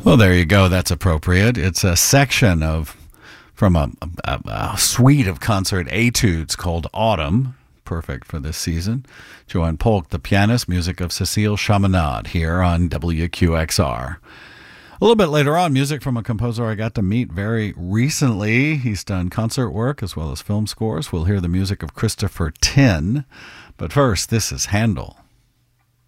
Well, there you go. That's appropriate. It's a section from a suite of concert etudes called Autumn, perfect for this season. Joanne Polk, the pianist, music of Cécile Chaminade here on WQXR. A little bit later on, music from a composer I got to meet very recently. He's done concert work as well as film scores. We'll hear the music of Christopher Tin. But first, this is Handel.